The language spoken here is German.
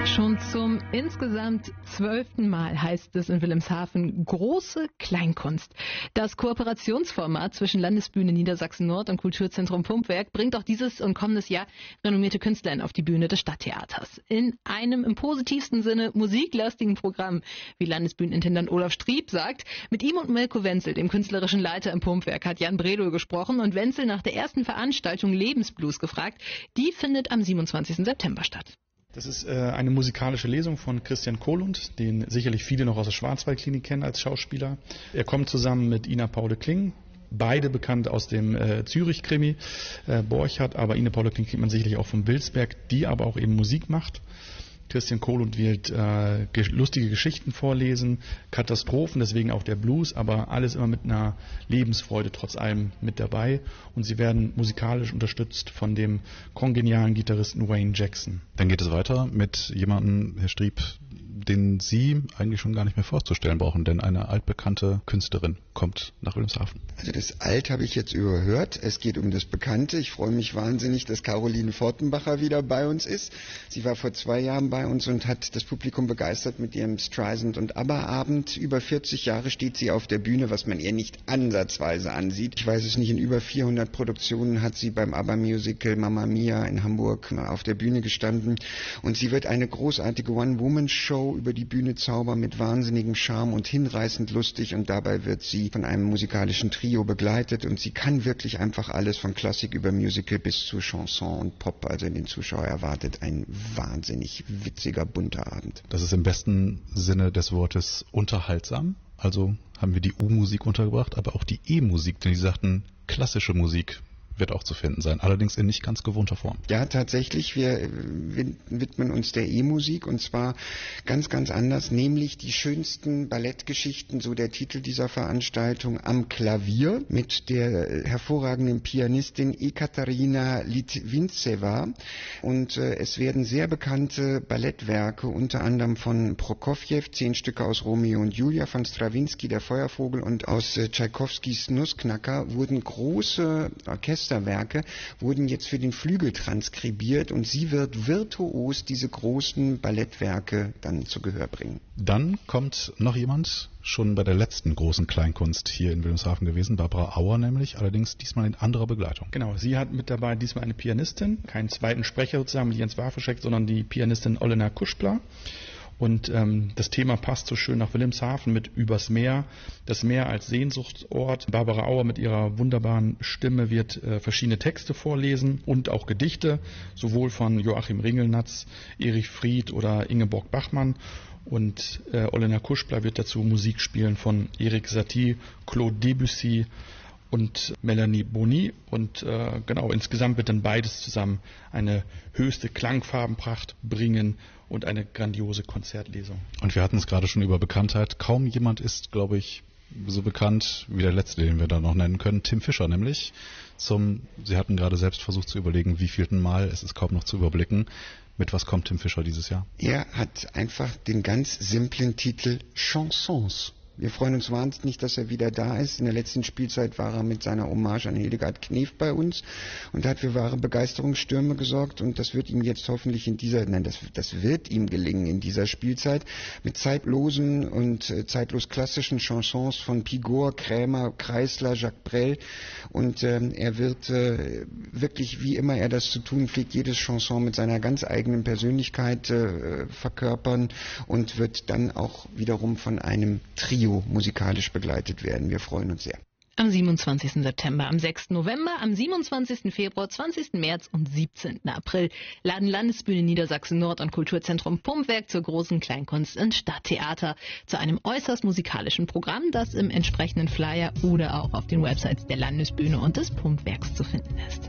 Schon zum insgesamt 12. Mal heißt es in Wilhelmshaven große Kleinkunst. Das Kooperationsformat zwischen Landesbühne Niedersachsen-Nord und Kulturzentrum Pumpwerk bringt auch dieses und kommendes Jahr renommierte Künstlerinnen auf die Bühne des Stadttheaters. In einem im positivsten Sinne musiklastigen Programm, wie Landesbühnenintendant Olaf Strieb sagt. Mit ihm und Milko Wenzel, dem künstlerischen Leiter im Pumpwerk, hat Jan Bredl gesprochen und Wenzel nach der ersten Veranstaltung Lebensblues gefragt. Die findet am 27. September statt. Das ist eine musikalische Lesung von Christian Kohlund, den sicherlich viele noch aus der Schwarzwaldklinik kennen als Schauspieler. Er kommt zusammen mit Ina Paule Kling, beide bekannt aus dem Zürich-Krimi Borchardt, aber Ina Paule Kling kennt man sicherlich auch vom Wilsberg, die aber auch eben Musik macht. Christian Kohlund wird lustige Geschichten vorlesen, Katastrophen, deswegen auch der Blues, aber alles immer mit einer Lebensfreude trotz allem mit dabei. Und sie werden musikalisch unterstützt von dem kongenialen Gitarristen Wayne Jackson. Dann geht es weiter mit jemandem, Herr Strieb, den Sie eigentlich schon gar nicht mehr vorzustellen brauchen, denn eine altbekannte Künstlerin kommt nach Wilhelmshaven. Also das Alt habe ich jetzt überhört. Es geht um das Bekannte. Ich freue mich wahnsinnig, dass Caroline Fortenbacher wieder bei uns ist. Sie war vor 2 Jahren bei uns und hat das Publikum begeistert mit ihrem Streisand- und ABBA-Abend. Über 40 Jahre steht sie auf der Bühne, was man ihr nicht ansatzweise ansieht. Ich weiß es nicht, in über 400 Produktionen hat sie beim ABBA-Musical Mamma Mia in Hamburg auf der Bühne gestanden. Und sie wird eine großartige One-Woman-Show über die Bühne zaubern mit wahnsinnigem Charme und hinreißend lustig. Und dabei wird sie von einem musikalischen Trio begleitet. Und sie kann wirklich einfach alles, von Klassik über Musical bis zu Chanson und Pop. Also den Zuschauer erwartet ein wahnsinnig witziger, bunter Abend. Das ist im besten Sinne des Wortes unterhaltsam. Also haben wir die U-Musik untergebracht, aber auch die E-Musik, denn die sagten, klassische Musik wird auch zu finden sein, allerdings in nicht ganz gewohnter Form. Ja, tatsächlich, wir widmen uns der E-Musik und zwar ganz, ganz anders, nämlich die schönsten Ballettgeschichten, so der Titel dieser Veranstaltung, am Klavier mit der hervorragenden Pianistin Ekaterina Litvintseva und es werden sehr bekannte Ballettwerke, unter anderem von Prokofjew, 10 Stücke aus Romeo und Julia, von Strawinsky, der Feuervogel und aus Tschaikowskis Nussknacker, wurden große Orchesterwerke wurden jetzt für den Flügel transkribiert und sie wird virtuos diese großen Ballettwerke dann zu Gehör bringen. Dann kommt noch jemand, schon bei der letzten großen Kleinkunst hier in Wilhelmshaven gewesen, Barbara Auer nämlich, allerdings diesmal in anderer Begleitung. Genau, sie hat mit dabei diesmal eine Pianistin, keinen zweiten Sprecher sozusagen mit Jens Wawrschek, sondern die Pianistin Olena Kuschpla. Und das Thema passt so schön nach Wilhelmshaven mit Übers Meer, das Meer als Sehnsuchtsort. Barbara Auer mit ihrer wunderbaren Stimme wird verschiedene Texte vorlesen und auch Gedichte, sowohl von Joachim Ringelnatz, Erich Fried oder Ingeborg Bachmann. Und Olena Kuschpla wird dazu Musik spielen von Erik Satie, Claude Debussy und Melanie Boni und genau, insgesamt wird dann beides zusammen eine höchste Klangfarbenpracht bringen und eine grandiose Konzertlesung. Und wir hatten es gerade schon über Bekanntheit. Kaum jemand ist, glaube ich, so bekannt wie der letzte, den wir da noch nennen können, Tim Fischer nämlich. Sie hatten gerade selbst versucht zu überlegen, wievielten Mal, es ist kaum noch zu überblicken. Mit was kommt Tim Fischer dieses Jahr? Er hat einfach den ganz simplen Titel Chansons. Wir freuen uns wahnsinnig, dass er wieder da ist. In der letzten Spielzeit war er mit seiner Hommage an Hildegard Knef bei uns und hat für wahre Begeisterungsstürme gesorgt. Und das wird ihm jetzt hoffentlich das wird ihm gelingen in dieser Spielzeit mit zeitlosen und zeitlos klassischen Chansons von Pigor, Krämer, Kreisler, Jacques Brel. Und er wird wirklich, wie immer er das zu tun pflegt, jedes Chanson mit seiner ganz eigenen Persönlichkeit verkörpern und wird dann auch wiederum von einem Trio musikalisch begleitet werden. Wir freuen uns sehr. Am 27. September, am 6. November, am 27. Februar, 20. März und 17. April laden Landesbühne Niedersachsen-Nord und Kulturzentrum Pumpwerk zur großen Kleinkunst ins Stadttheater zu einem äußerst musikalischen Programm, das im entsprechenden Flyer oder auch auf den Websites der Landesbühne und des Pumpwerks zu finden ist.